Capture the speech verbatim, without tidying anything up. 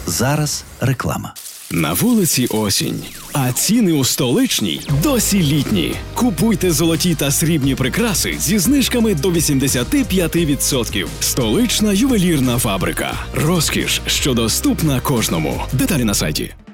Зараз реклама. На вулиці осінь, а ціни у столичній досі літні. Купуйте золоті та срібні прикраси зі знижками до вісімдесят п'ять відсотків. Столична ювелірна фабрика. Розкіш, що доступна кожному. Деталі на сайті.